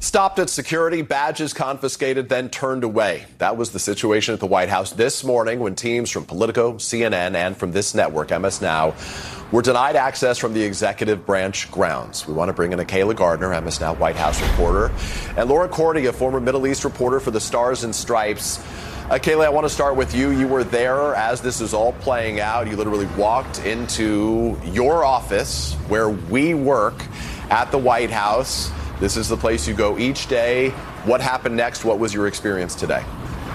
Stopped at security, badges confiscated, then turned away. That was the situation at the White House this morning when teams from Politico, CNN, and from this network, MS Now, were denied access from the executive branch grounds. We want to bring in Kayla Gardner, MS Now White House reporter, and Laura Corti, a former Middle East reporter for the Stars and Stripes. Kayla, I want to start with you. You were there as this is all playing out. You literally walked into your office where we work at the White House. This is the place you go each day. What happened next? What was your experience today?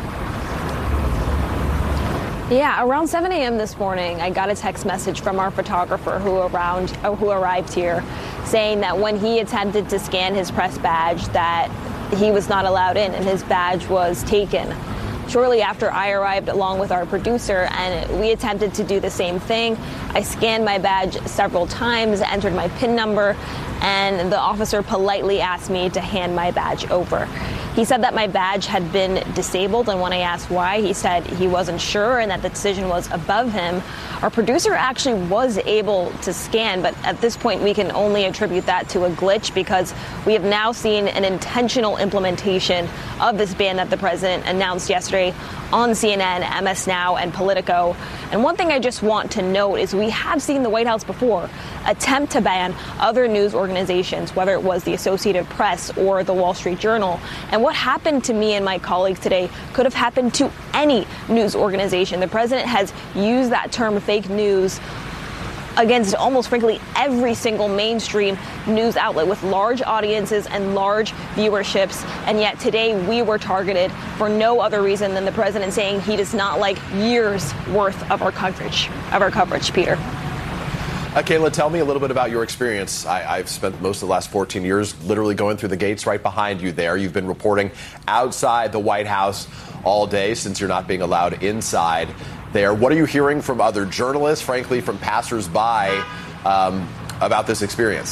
Yeah, around 7 a.m. this morning, I got a text message from our photographer who arrived here saying that when he attempted to scan his press badge that he was not allowed in and his badge was taken. Shortly after, I arrived along with our producer, and we attempted to do the same thing. I scanned my badge several times, entered my PIN number, and the officer politely asked me to hand my badge over. He said that my badge had been disabled, and when I asked why, he said he wasn't sure and that the decision was above him. Our producer actually was able to scan, but at this point we can only attribute that to a glitch because we have now seen an intentional implementation of this ban that the president announced yesterday on CNN, MS Now, and Politico. And one thing I just want to note is we have seen the White House before attempt to ban other news organizations, whether it was the Associated Press or the Wall Street Journal. And what happened to me and my colleagues today could have happened to any news organization. The president has used that term fake news against almost frankly every single mainstream news outlet with large audiences and large viewerships. And yet today we were targeted for no other reason than the president saying he does not like years worth of our coverage, Peter. Kayla, tell me a little bit about your experience. I've spent most of the last 14 years literally going through the gates right behind you there. You've been reporting outside the White House all day since you're not being allowed inside there. What are you hearing from other journalists, frankly, from passersby about this experience?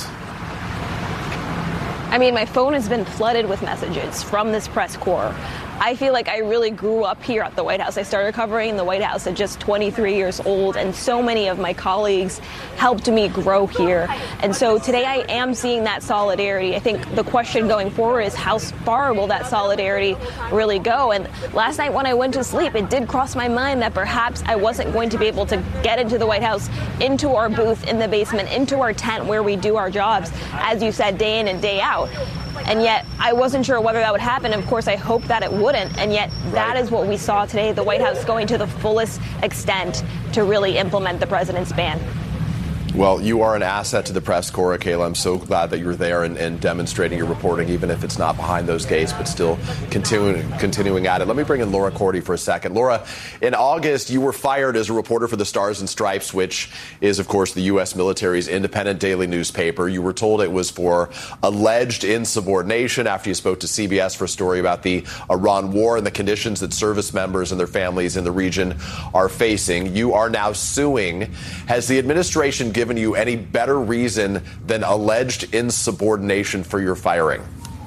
I mean, my phone has been flooded with messages from this press corps. I feel like I really grew up here at the White House. I started covering the White House at just 23 years old, and so many of my colleagues helped me grow here. And so today I am seeing that solidarity. I think the question going forward is how far will that solidarity really go? And last night when I went to sleep, it did cross my mind that perhaps I wasn't going to be able to get into the White House, into our booth in the basement, into our tent where we do our jobs, as you said, day in and day out. And yet I wasn't sure whether that would happen. Of course, I hoped that it wouldn't. And yet that is what we saw today, the White House going to the fullest extent to really implement the president's ban. Well, you are an asset to the press corps, Kayla. I'm so glad that you're there and demonstrating your reporting, even if it's not behind those gates, but still continuing at it. Let me bring in Laura Corti for a second. Laura, in August, you were fired as a reporter for the Stars and Stripes, which is, of course, the U.S. military's independent daily newspaper. You were told it was for alleged insubordination after you spoke to CBS for a story about the Iran war and the conditions that service members and their families in the region are facing. You are now suing. Has the administration given you any better reason than alleged insubordination for your firing?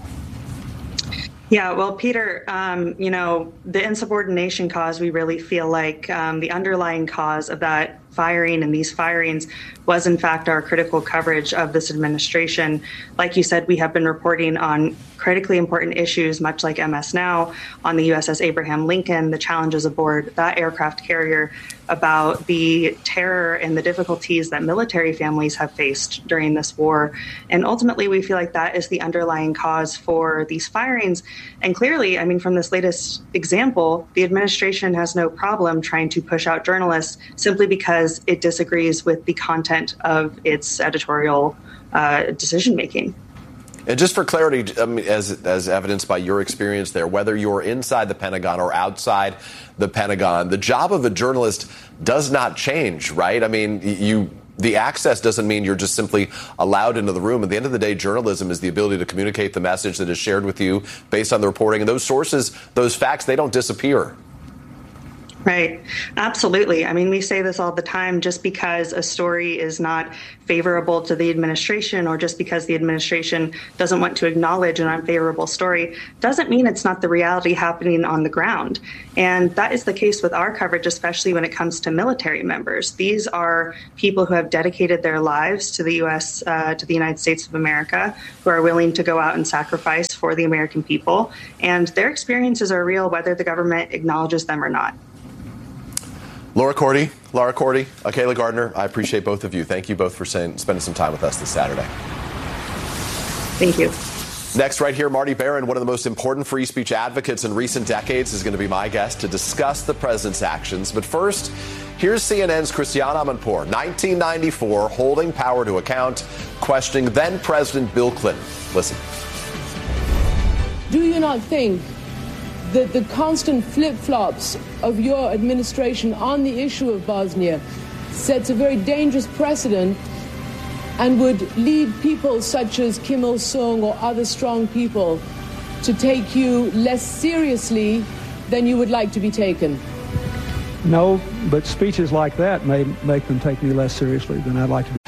Yeah, well, Peter, the insubordination cause, we really feel like the underlying cause of that firing and these firings was, in fact, our critical coverage of this administration. Like you said, we have been reporting on critically important issues, much like MS Now, on the USS Abraham Lincoln, the challenges aboard that aircraft carrier, about the terror and the difficulties that military families have faced during this war. And ultimately, we feel like that is the underlying cause for these firings. And clearly, I mean, from this latest example, the administration has no problem trying to push out journalists simply because it disagrees with the content of its editorial decision making. And just for clarity, as evidenced by your experience there, whether you're inside the Pentagon or outside the Pentagon, the job of a journalist does not change, right? I mean, the access doesn't mean you're just simply allowed into the room. At the end of the day, journalism is the ability to communicate the message that is shared with you based on the reporting. And those sources, those facts, they don't disappear. Right. Absolutely. I mean, we say this all the time. Just because a story is not favorable to the administration, or just because the administration doesn't want to acknowledge an unfavorable story, doesn't mean it's not the reality happening on the ground. And that is the case with our coverage, especially when it comes to military members. These are people who have dedicated their lives to the U.S., to the United States of America, who are willing to go out and sacrifice for the American people. And their experiences are real, whether the government acknowledges them or not. Laura Cordy, Kayla Gardner, I appreciate both of you. Thank you both for spending some time with us this Saturday. Thank you. Next, right here, Marty Baron, one of the most important free speech advocates in recent decades, is going to be my guest to discuss the president's actions. But first, here's CNN's Christiane Amanpour, 1994, holding power to account, questioning then-President Bill Clinton. Listen. Do you not think that the constant flip-flops of your administration on the issue of Bosnia sets a very dangerous precedent and would lead people such as Kim Il-sung or other strong people to take you less seriously than you would like to be taken? No, but speeches like that may make them take me less seriously than I'd like to be